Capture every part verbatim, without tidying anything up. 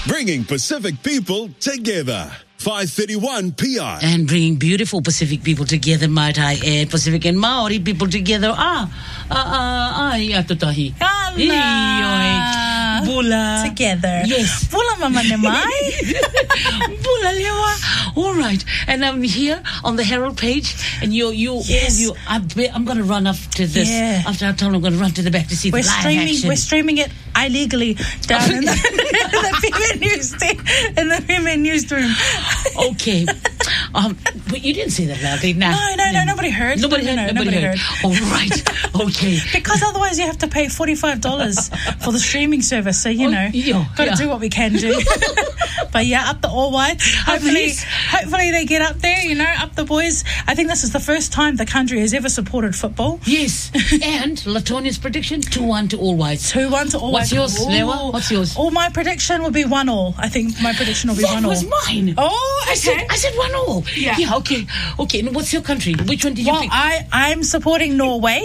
Bringing Pacific people together. five thirty-one P R. And bringing beautiful Pacific people together, might I add. Pacific and Maori people together. Ah, ah, ah, ai, atotahi. Ala. Bula. Together. Yes. Bula mama ne mai. Bula lewa. All right. And I'm here on the Herald page. And you, you, Yes. all you, I'm, I'm going to run after this. Yeah. After our time, I'm going to run to the back to see We're the live streaming. action. We're streaming it illegally down in the, in the P M News in the P M newsroom. Okay. Um, but you didn't say that loudly. Nah. No, no, no. Nobody heard. Nobody no, heard. no, Nobody, nobody heard. heard. All right. Okay. Because otherwise you have to pay forty-five dollars for the streaming service. So, you Oh, know, yeah, got to yeah. do what we can do. But yeah, up the All Whites. Hopefully, least- hopefully they get up there, you know, up the boys. I think this is the first time the country has ever supported football. Yes. And Latonia's prediction, two one to All Whites. two one to All What's Whites. yours, Lewa? What's yours? Oh, my prediction will be one all. I think my prediction will be That one all. was mine. Oh, okay. I said, I said one all. Yeah. Yeah, okay. Okay, and what's your country? Which one did you Well, pick? I, I'm supporting Norway.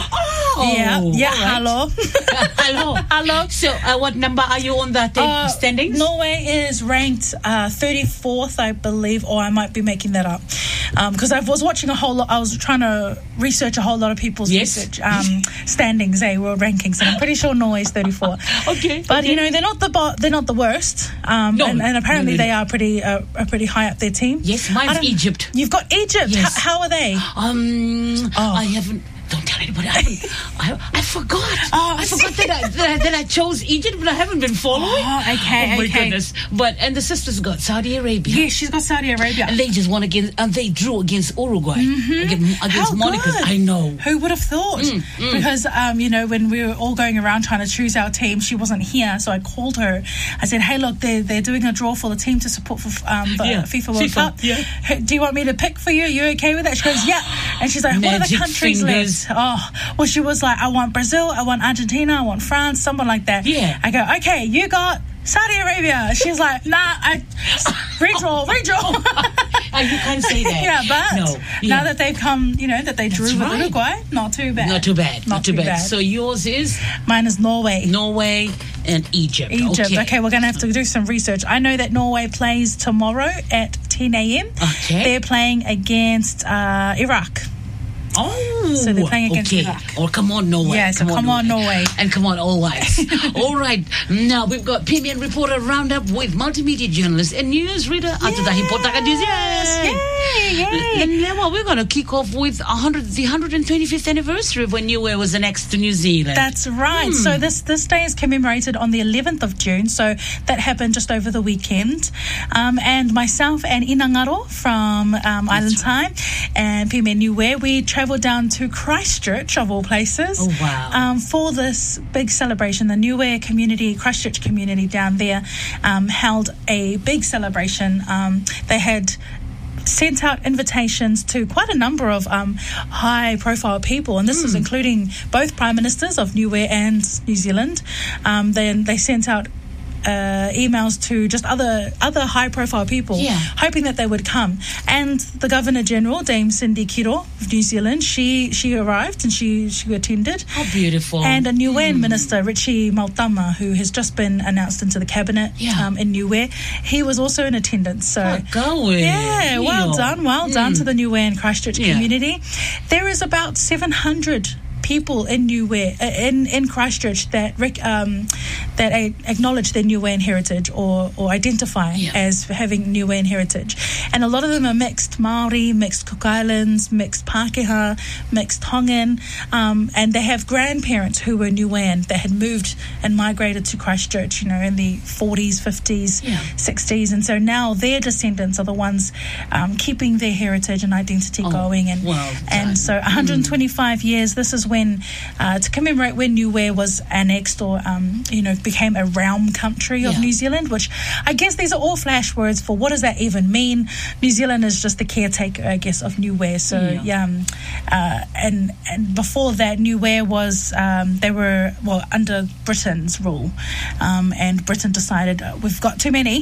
Oh, yeah, yeah, all right. hello. Hello. Hello. So, uh, what number are you on that uh, Uh, standings? Norway is ranked uh, thirty-fourth, I believe, or I might be making that up. Because um, I was watching a whole lot, I was trying to research a whole lot of people's Yes. research um, standings, eh, world rankings, and I'm pretty sure Norway's thirty-four. Okay. But okay. you know they're not the bo- they're not the worst, um, No, and, and apparently no, no, they no. are pretty uh, are pretty high up their team. Yes, I mine's don't- Egypt. You've got Egypt. Yes. H- how are they? Um, Oh. I haven't. Don't tell anybody. I haven't. I, I forgot. Oh, I forgot that I, that, I, that I chose Egypt, but I haven't been following. Oh, okay, Oh my okay. goodness. But and the sisters got Saudi Arabia. Yeah, she's got Saudi Arabia. And they just won against, and they drew against Uruguay, against, against How Monaco. good. I know. Who would have thought? Because, um, you know, when we were all going around trying to choose our team, she wasn't here. So I called her. I said, hey, look, they're, they're doing a draw for the team to support for um, the Yeah, FIFA World FIFA, Cup. yeah. Hey, do you want me to pick for you? Are you okay with that? She goes, yeah. And she's like, what are the Magic countries fingers. left? Oh, well, she was like, I want Brazil, I want Argentina, I want France, someone like that. Yeah. I go, okay, you got Saudi Arabia. She's like, nah, I redraw, redraw. Oh, you can't say that. Yeah, but no. now Yeah. that they've come, you know, that they drew That's with right. Uruguay, not too bad. Not too bad. Not, too, bad. So yours is Mine is Norway. Norway and Egypt. Egypt. Okay. Okay, we're going to have to do some research. I know that Norway plays tomorrow at ten a.m. Okay. They're playing against uh, Iraq. Oh, So they're playing against okay. Iraq. Oh, come on, Norway. Yeah, so come on, Norway. And come on, All Whites. All right. Now, we've got P M N Reporter Roundup with multimedia journalist and newsreader Atutahi Potaka News. Yay! Yay, yay. And now we're going to kick off with one hundred, the one hundred twenty-fifth anniversary of when New Year was annexed to New Zealand. That's right. So this this day is commemorated on the eleventh of June. So that happened just over the weekend. Um, and myself and Inangaro from um, Island Time and P M N New Year, we travelled down to Christchurch, of all places. Oh, wow. Um, for this big celebration. The New Year community, Christchurch community down there, um, held a big celebration. Um, they had sent out invitations to quite a number of um, high-profile people, and this was including both prime ministers of New Year and New Zealand. Um, then they sent out uh, emails to just other other high-profile people, Yeah. hoping that they would come. And the Governor General, Dame Cindy Kiro of New Zealand, she she arrived and she she attended. How beautiful. And a New Year Minister, Richie Mautama, who has just been announced into the cabinet Yeah. um, in New Year, he was also in attendance. So. Going. Yeah, well done, well done to the New Year and Christchurch Yeah. community. There is about seven hundred people in New Year, uh, in in Christchurch that rec- um, that a- acknowledge their New Year heritage or or identify Yeah. as having New Year heritage, and a lot of them are mixed Maori, mixed Cook Islands, mixed Pākehā, mixed Tongan, um, and they have grandparents who were New Year that had moved and migrated to Christchurch, you know, in the forties, fifties, Yeah. sixties, and so now their descendants are the ones um, keeping their heritage and identity Oh, going, and well done. and so one hundred twenty-five years. This is when uh, to commemorate when New Year was annexed or um, you know became a realm country of Yeah. New Zealand, which I guess these are all flash words for what does that even mean. New Zealand is just the caretaker, I guess, of New Year. So Yeah. yeah, um, uh, and and before that, New Year was um, they were well under Britain's rule, um, and Britain decided uh, we've got too many.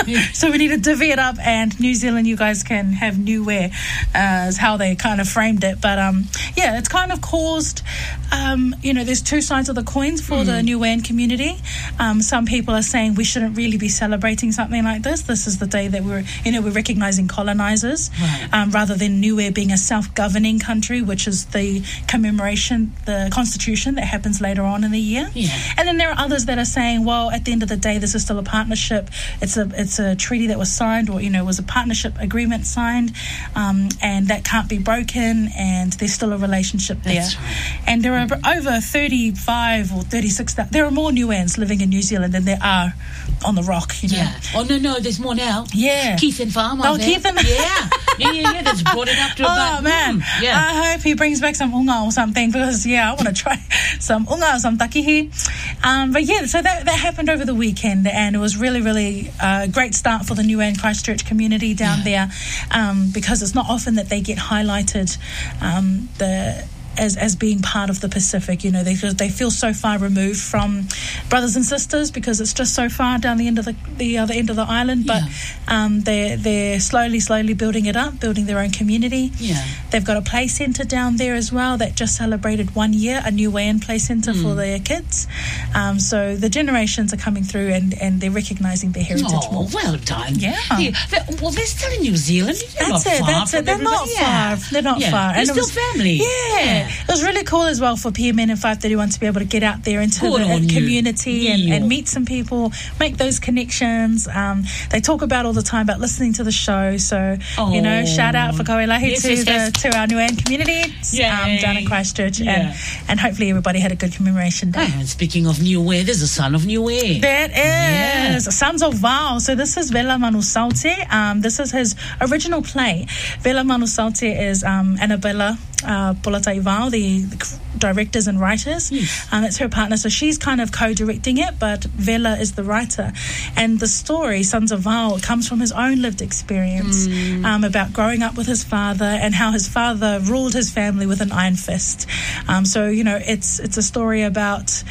So we need to divvy it up, and New Zealand, you guys can have new wear, uh, is how they kind of framed it. But um, yeah, it's kind of caused, um, you know, there's two sides of the coins for mm. the Niuean community. Um, some people are saying we shouldn't really be celebrating something like this. This is the day that we're, you know, we're recognising colonisers, right. um, rather than Niue being a self-governing country, which is the commemoration, the constitution that happens later on in the year. Yeah. And then there are others that are saying, well, at the end of the day, this is still a partnership. It's a it's a treaty that was signed, or, you know, was a partnership agreement signed, um, and that can't be broken, and there's still a relationship there. That's right. And there are over thirty-five or thirty-six, there are more Niueans living in New Zealand than there are on the rock, you know. Yeah. Oh, no, no, there's more now. Yeah. Keith and Farmer. Oh, Keith and... Yeah. Yeah, yeah, yeah. That's brought it up to oh, about... Oh, man. Mm, yeah. I hope he brings back some unga or something, because, yeah, I want to try some unga or some takihi. Um, but, yeah, so that, that happened over the weekend, and it was really, really a great start for the Niuean Christchurch community down yeah. there, um, because it's not often that they get highlighted, um, the... As, as being part of the Pacific, you know, they feel, they feel so far removed from brothers and sisters because it's just so far down the end of the the other end of the island. But yeah. um, they're they're slowly, slowly building it up, building their own community. Yeah, they've got a play centre down there as well that just celebrated one year, a Niuean play centre mm. for their kids. Um, so the generations are coming through, and, and they're recognising their heritage oh, more. well done. Yeah. yeah. They're, well, they're still in New Zealand. They're that's not it. Far That's it. They're everybody. not yeah. far. They're not yeah. far. They're and still it was, family. Yeah. yeah. It was really cool as well for P M N and five thirty-one to be able to get out there into Good the community and, yeah. and meet some people, make those connections. Um, they talk about all the time about listening to the show. So, oh. you know, shout out for Kawelahi yes, to, yes, the, yes. to our Niuean community um, down in Christchurch. Yeah. And, and hopefully everybody had a good commemoration day. Oh, and speaking of Niue, there's a son of Niue. That is yeah. Sons of Vao. So this is Vela Manusaute. Um, this is his original play. Vela Manusaute is um, Annabella uh, Polatai Vao, the, the directors and writers. Yes. Um, it's her partner, so she's kind of co-directing it, but Vela is the writer. And the story, Sons of Vao, comes from his own lived experience mm. um, about growing up with his father and how his father ruled his family with an iron fist. Um, so, you know, it's it's a story about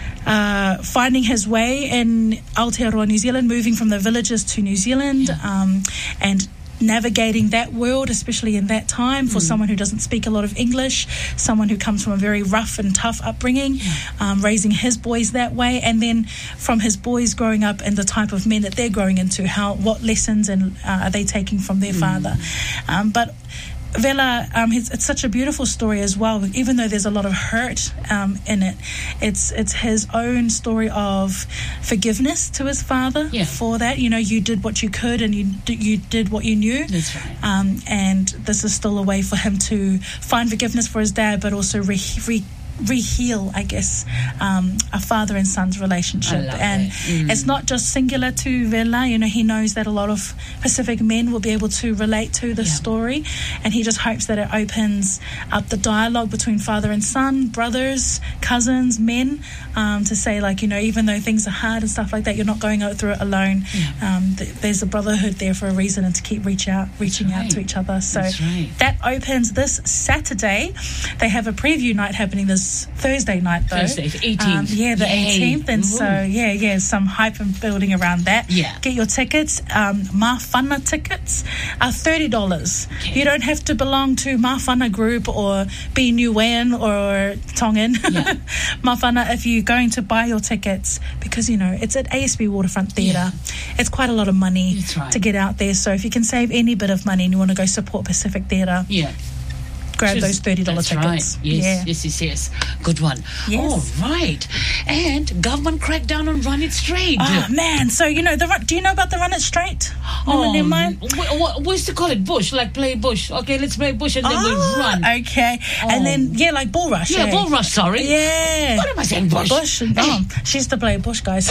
Uh, finding his way in Aotearoa, New Zealand, moving from the villages to New Zealand, yeah. um, and navigating that world, especially in that time, for mm. someone who doesn't speak a lot of English, someone who comes from a very rough and tough upbringing, yeah. um, raising his boys that way, and then from his boys growing up and the type of men that they're growing into, how what lessons and uh, are they taking from their mm. father. Um, but Vela, um, it's, it's such a beautiful story as well. Even though there's a lot of hurt um, in it, it's it's his own story of forgiveness to his father yeah. for that. You know, you did what you could, and you d- you did what you knew. That's right. Um, and this is still a way for him to find forgiveness for his dad, but also re. re re-heal, I guess, um, a father and son's relationship. I love and it. Mm. it's not just singular to Vela. You know, he knows that a lot of Pacific men will be able to relate to the yeah. story, and he just hopes that it opens up the dialogue between father and son, brothers, cousins, men, um, to say, like, you know, even though things are hard and stuff like that, you're not going out through it alone. Yeah. Um, th- there's a brotherhood there for a reason, and to keep reach out, reaching right. out to each other. So right. that opens this Saturday. They have a preview night happening this Thursday night, though. Thursday, the eighteenth. Um, yeah, the Yay. eighteenth. And Ooh. so, yeah, yeah, some hype and building around that. Yeah. Get your tickets. Um, Mawhana tickets are thirty dollars. Okay. You don't have to belong to Mawhana group or be Niuean or Tongan. Yeah. Mawhana, if you're going to buy your tickets, because, you know, it's at A S B Waterfront Theatre. Yeah. It's quite a lot of money That's right. to get out there. So if you can save any bit of money and you want to go support Pacific Theatre, Yeah. grab Just, those thirty dollars that's tickets. Right. Yes, yeah. yes, yes, yes. Good one. Yes. All right. And government crackdown on Run It Straight. Oh, man. So, you know, the run, do you know about the Run It Straight? Oh, in mind? What, what, we used to call it bush, like play bush. Okay, let's play bush and then oh, we run. Okay. Oh. And then, yeah, like bull rush. Yeah, eh? bull rush, sorry. Yeah. What am I saying, bush? Bush. Oh, she used to play bush, guys.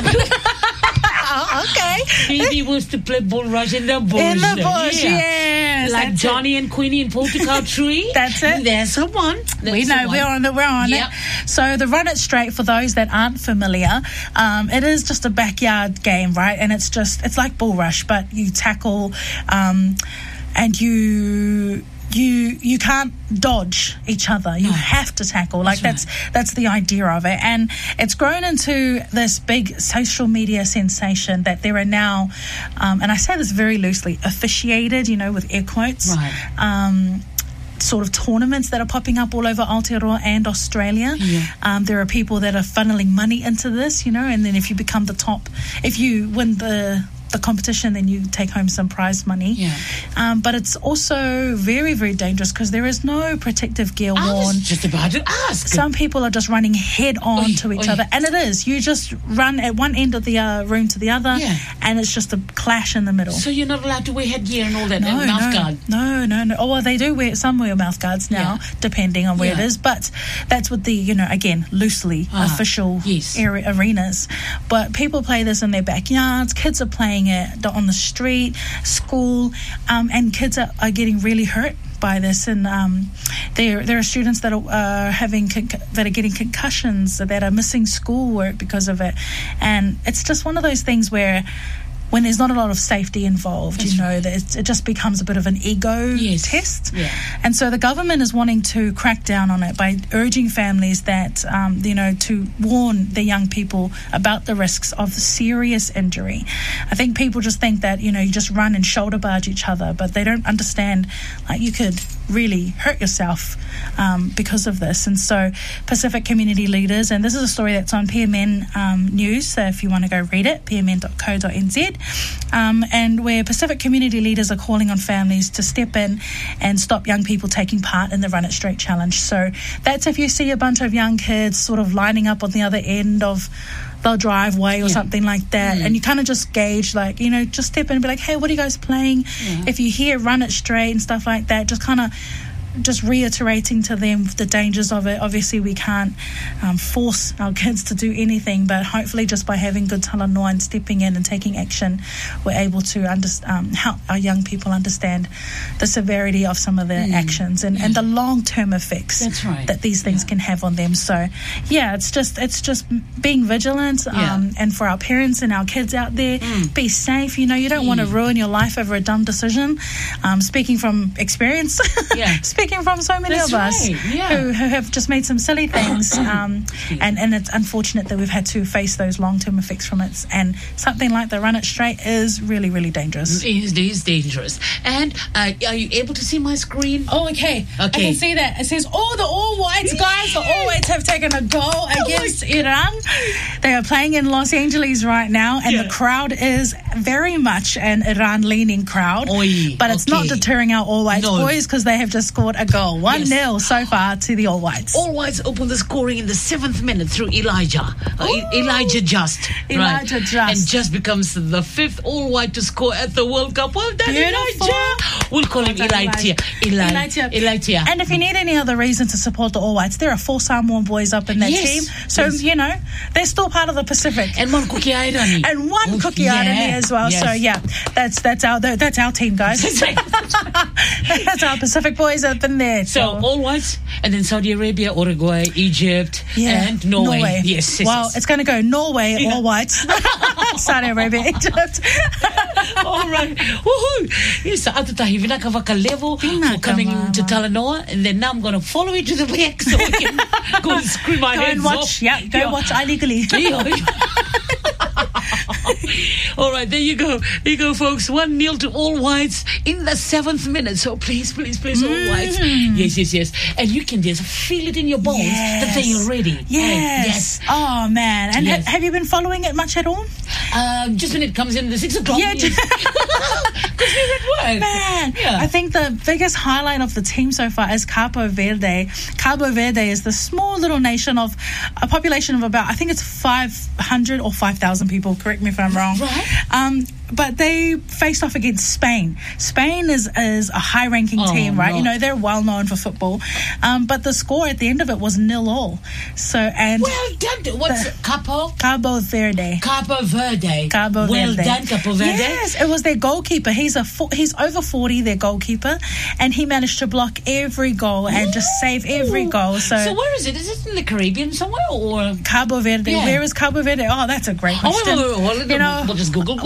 Oh, okay. Phoebe was to play bull rush in the bush. In the bush, yeah. yes. Like that's Johnny it. and Queenie in Polka Tree. That's it. There's the one. That's We know, the we're one. on it, we're on Yep. it. So the Run It Straight, for those that aren't familiar, um, it is just a backyard game, right? And it's just, it's like bull rush, but you tackle, um, and you... you you can't dodge each other. You No. have to tackle. Like That's that's that's the idea of it, and it's grown into this big social media sensation that there are now, um, and I say this very loosely, officiated, you know, with air quotes. Right. Um, sort of tournaments that are popping up all over Aotearoa and Australia. Yeah. Um, there are people that are funneling money into this, you know, and then if you become the top, if you win the the competition, then you take home some prize money. Yeah. Um, but it's also very, very dangerous because there is no protective gear I worn. was just about to ask. Some people are just running head on Oi, to each oi. other, and it is. You just run at one end of the uh, room to the other, Yeah. and it's just a clash in the middle. So you're not allowed to wear headgear and all that, No, and mouth no, guard. no, no, no. Oh, well, they do wear some wear mouth guards now, Yeah. depending on where Yeah. it is. But that's with the, you know, again, loosely Ah, official yes. area, arenas. But people play this in their backyards. Kids are playing it on the street, school, um, and kids are, are getting really hurt by this, and um, there there are students that are uh, having conc- that are getting concussions, that are missing schoolwork because of it, and it's just one of those things where, when there's not a lot of safety involved, That's you know, right. that it's, it just becomes a bit of an ego Yes. test. Yeah. And so the government is wanting to crack down on it by urging families that, um, you know, to warn the young people about the risks of serious injury. I think people just think that, you know, you just run and shoulder barge each other, but they don't understand, like, you could really hurt yourself um, because of this. And so Pacific community leaders, and this is a story that's on P M N um, News, so if you want to go read it, p m n dot co dot n z, um, and where Pacific community leaders are calling on families to step in and stop young people taking part in the Run It Straight Challenge. So that's if you see a bunch of young kids sort of lining up on the other end of the driveway or Yeah. something like that, Mm. and you kind of just gauge, like, you know, just step in and be like, hey, what are you guys playing? Yeah. If you hear Run It Straight and stuff like that, just kind of just reiterating to them the dangers of it. Obviously we can't um, force our kids to do anything, but hopefully just by having good talanoa and stepping in and taking action, we're able to under, um, help our young people understand the severity of some of their actions and, and the long-term effects That's right. that these things Yeah. can have on them. So yeah, it's just it's just being vigilant, um, Yeah. and for our parents and our kids out there, be safe. You know, you don't want to Mm. ruin your life over a dumb decision. Um, speaking from experience, Yeah. speaking from so many That's of us right, yeah. who, who have just made some silly things, um, and, and it's unfortunate that we've had to face those long-term effects from it. And something like the Run It Straight is really, really dangerous. It is, it is dangerous. And uh, are you able to see my screen? Oh, okay. I Okay. can see that. It says all the All Whites guys, the All Whites have taken a goal against Iran. They are playing in Los Angeles right now, and Yeah. the crowd is very much an Iran-leaning crowd. Oi, but it's not okay. deterring our All Whites No. boys because they have just scored a goal. one Yes. nil so far to the All Whites. All Whites opened the scoring in the seventh minute through Elijah. Uh, E- Elijah Just. Elijah right. Just. And Just becomes the fifth All White to score at the World Cup. Well done, Beautiful. Elijah. We'll call him Well done, Elijah. Eli- Elijah. Elijah. And if you need any other reason to support the All Whites, there are four Samoan boys up in that Yes. team. So, Yes. you know, they're still part of the Pacific. And one cookie irony. And one Oh, cookie yeah. irony as well. Yes. So yeah, that's that's our that's our team, guys. That's our Pacific boys up in there. So All Whites, and then Saudi Arabia, Uruguay, Egypt, yeah, and Norway. Yes, yes, Well, yes. it's going to go Norway, Yeah. All Whites, Saudi Arabia, Egypt. All right. Woohoo! Yes, atatahi vinaka vaka level Vinaka for coming mama. to Talanoa, and then now I'm going to follow you to the back so we can go and scream my Go heads and watch, off. yeah, go Yeah. watch illegally. All right, there you go. There you go, folks. one nil to All Whites in the seventh minute. So please, please, please, All Whites. Yes, yes, yes. And you can just feel it in your bones that they are ready. Yes. Yes. Oh man. And Yes. ha- have you been following it much at all? Um, just when it comes in the six o'clock. Yeah, Because we're at work. Man, Yeah. I think the biggest highlight of the team so far is Cabo Verde. Cabo Verde is the small little nation of a population of about, I think it's five hundred or five thousand people, correct me if I'm wrong. Right. Um, but they faced off against Spain. Spain is, is a high-ranking Oh, team, right? no. You know, they're well-known for football. Um, but the score at the end of it was nil all. So, and Well done. What's The- Capo? Cabo Verde. Cabo Verde. Cabo well Verde. done, Cabo Verde. Yes, it was their goalkeeper. He's a fo- he's over forty, their goalkeeper, and he managed to block every goal and just save every goal. So, So where is it? Is it in the Caribbean somewhere or? Cabo Verde. Yeah. Where is Cabo Verde? Oh, that's a great Oh, question. wait, wait, wait, wait. You know, We'll just Google, Google, where can Google.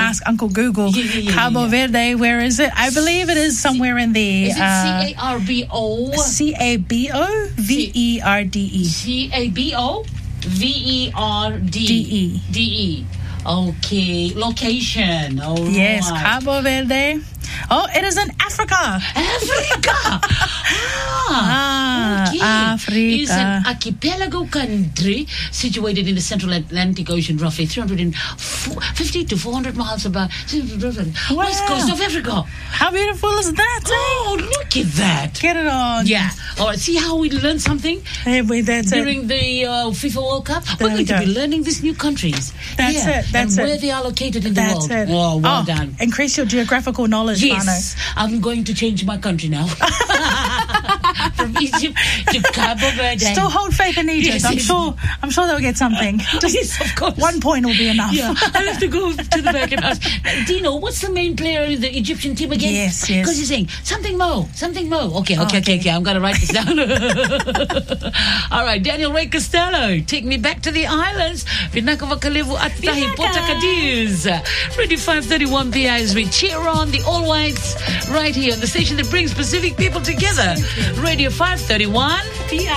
ask Uncle Google. Yeah, yeah, yeah, Cabo yeah, yeah. Verde, where is it? I believe it is somewhere in the... Is it uh, C A R B O? C A B O V E R D E. C A B O V E R D D E. D E. Okay. Location. All Yes, right. Cabo Verde. Oh, it is in Africa. Africa. ah, Ah, okay. Africa. It's an archipelago country situated in the central Atlantic Ocean, roughly three hundred fifty to four hundred miles above west coast of Africa. How beautiful is that? eh? Oh, look at that. Get it on. Yeah. All right. See how we learned something Hey, wait, that's during it. the uh, FIFA World Cup? There We're we going to go. be learning these new countries. That's yeah, it, that's and it. where they are located in the That's world. it. Oh, well done. Increase your geographical knowledge, Yes, I'm going to change my country now. From Egypt to Cabo Verde. Mano. Still hold faith in Egypt. Yes, I'm yes. sure. I'm sure they'll get something. Just Yes, of course. one point will be enough. Yeah, I have to go to the back and ask, Dino, what's the main player in the Egyptian team again? Yes, yes. Because he's saying, something Mo, something Mo. Okay, okay, okay, okay, I'm going to write this down. All right, Daniel Ray Costello, take me back to the islands. Vinaka Vakalevu at Tahi Pota Cadiz. Radio five thirty-one P I as we cheer on the All Whites right here on the station that brings Pacific people together. Radio five thirty-one P I.